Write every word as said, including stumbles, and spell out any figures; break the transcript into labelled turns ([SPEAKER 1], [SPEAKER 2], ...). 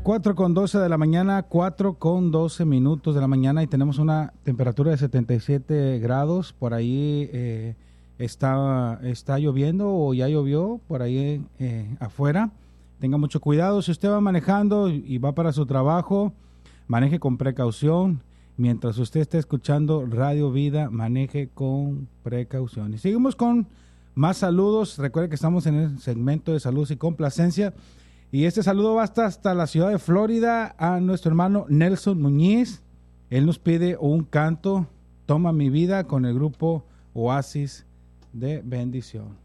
[SPEAKER 1] cuatro con doce de la mañana, cuatro con doce minutos de la mañana y tenemos una temperatura de setenta y siete grados. Por ahí eh, está, está lloviendo o ya llovió por ahí eh, afuera. Tenga mucho cuidado. Si usted va manejando y va para su trabajo, maneje con precaución. Mientras usted esté escuchando Radio Vida, maneje con precaución. Y seguimos con más saludos. Recuerde que estamos en el segmento de salud y complacencia. Y este saludo va hasta, hasta la ciudad de Florida a nuestro hermano Nelson Muñiz. Él nos pide un canto, Toma mi vida, con el grupo Oasis de Bendición.